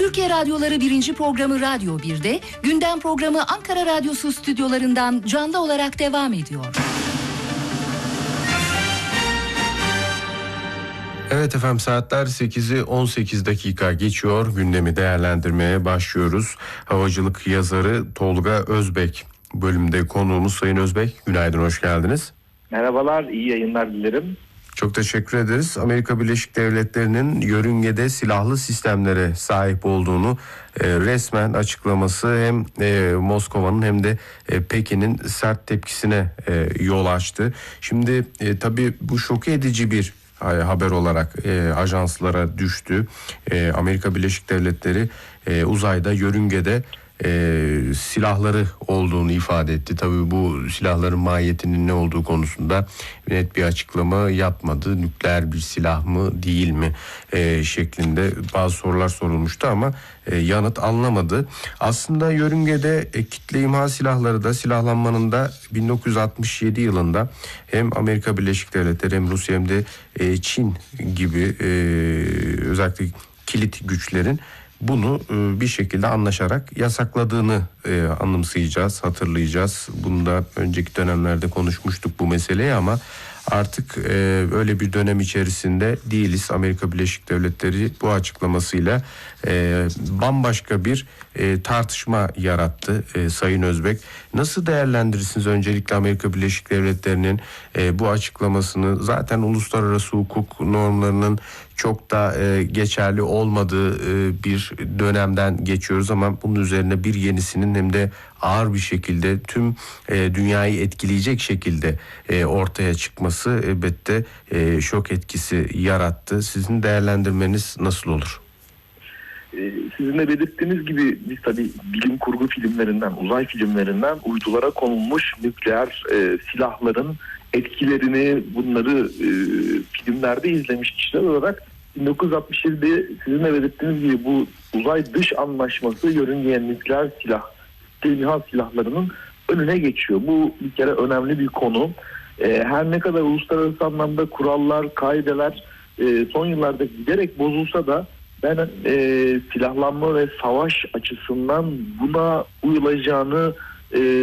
Türkiye Radyoları 1. programı Radyo 1'de, gündem programı Ankara Radyosu stüdyolarından canlı olarak devam ediyor. Evet efendim, saatler 8'i 18 dakika geçiyor. Gündemi değerlendirmeye başlıyoruz. Havacılık yazarı Tolga Özbek bölümde konuğumuz. Sayın Özbek, günaydın, hoş geldiniz. Merhabalar, iyi yayınlar dilerim. Çok teşekkür ederiz. Amerika Birleşik Devletleri'nin yörüngede silahlı sistemlere sahip olduğunu resmen açıklaması hem Moskova'nın hem de Pekin'in sert tepkisine yol açtı. Şimdi tabii bu şok edici bir haber olarak ajanslara düştü. Amerika Birleşik Devletleri uzayda, yörüngede silahları olduğunu ifade etti. Tabii bu silahların mahiyetinin ne olduğu konusunda net bir açıklama yapmadı. Nükleer bir silah mı değil mi şeklinde bazı sorular sorulmuştu ama yanıt alınamadı. Aslında yörüngede kitle imha silahları da, silahlanmanın da 1967 yılında hem Amerika Birleşik Devletleri hem Rusya hem de Çin gibi özellikle kilit güçlerin bunu bir şekilde anlaşarak yasakladığını anımsayacağız, hatırlayacağız. Bunu da önceki dönemlerde konuşmuştuk bu meseleyi ama artık öyle bir dönem içerisinde değiliz. Amerika Birleşik Devletleri bu açıklamasıyla bambaşka bir tartışma yarattı. Sayın Özbek, nasıl değerlendirirsiniz öncelikle Amerika Birleşik Devletleri'nin bu açıklamasını? Zaten uluslararası hukuk normlarının çok da geçerli olmadığı bir dönemden geçiyoruz ama bunun üzerine bir yenisinin hem de ağır bir şekilde tüm dünyayı etkileyecek şekilde ortaya çıkması elbette şok etkisi yarattı. Sizin değerlendirmeniz nasıl olur? Sizin de belirttiğiniz gibi biz tabii bilim kurgu filmlerinden, uzay filmlerinden uydulara konulmuş nükleer silahların etkilerini, bunları filmlerde izlemiş kişiler olarak 1967'de sizin de belirttiğiniz gibi bu uzay dış anlaşması yörüngeye nükleer silah, imha silahlarının önüne geçiyor. Bu bir kere önemli bir konu. Her ne kadar uluslararası anlamda kurallar, kaideler son yıllarda giderek bozulsa da ben silahlanma ve savaş açısından buna uyulacağını